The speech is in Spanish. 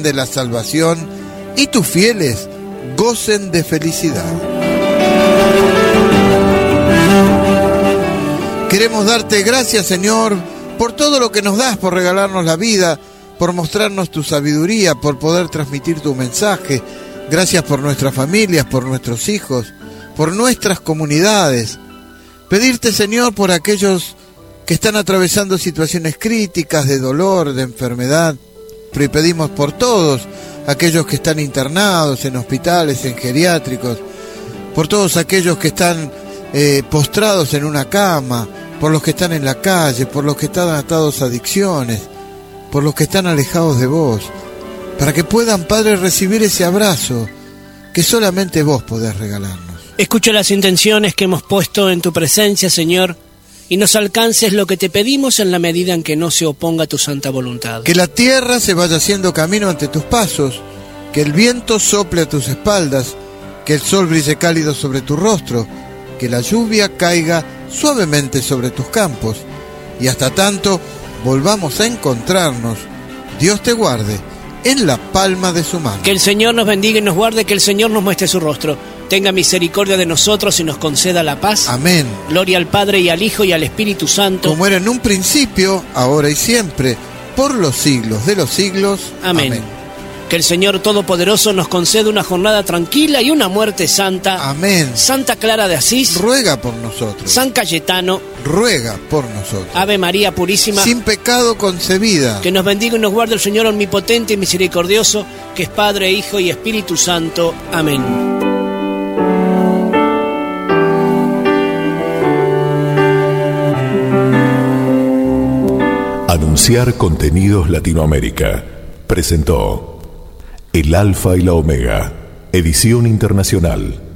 de la salvación y tus fieles gocen de felicidad. Queremos darte gracias, Señor, por todo lo que nos das, por regalarnos la vida, por mostrarnos tu sabiduría, por poder transmitir tu mensaje. Gracias por nuestras familias, por nuestros hijos, por nuestras comunidades. Pedirte, Señor, por aquellos que están atravesando situaciones críticas de dolor, de enfermedad. Pero y pedimos por todos aquellos que están internados en hospitales, en geriátricos, por todos aquellos que están postrados en una cama, por los que están en la calle, por los que están atados a adicciones, por los que están alejados de vos, para que puedan, Padre, recibir ese abrazo que solamente vos podés regalarnos. Escucha las intenciones que hemos puesto en tu presencia, Señor, y nos alcances lo que te pedimos en la medida en que no se oponga a tu santa voluntad. Que la tierra se vaya haciendo camino ante tus pasos, que el viento sople a tus espaldas, que el sol brille cálido sobre tu rostro, que la lluvia caiga suavemente sobre tus campos, y hasta tanto volvamos a encontrarnos, Dios te guarde en la palma de su mano. Que el Señor nos bendiga y nos guarde, que el Señor nos muestre su rostro, tenga misericordia de nosotros y nos conceda la paz. Amén. Gloria al Padre y al Hijo y al Espíritu Santo, como era en un principio, ahora y siempre, por los siglos de los siglos. Amén. Amén. Que el Señor Todopoderoso nos conceda una jornada tranquila y una muerte santa. Amén. Santa Clara de Asís, ruega por nosotros. San Cayetano, ruega por nosotros. Ave María Purísima, sin pecado concebida. Que nos bendiga y nos guarde el Señor omnipotente y misericordioso, que es Padre, Hijo y Espíritu Santo. Amén. Anunciar Contenidos Latinoamérica presentó El Alfa y la Omega, edición internacional.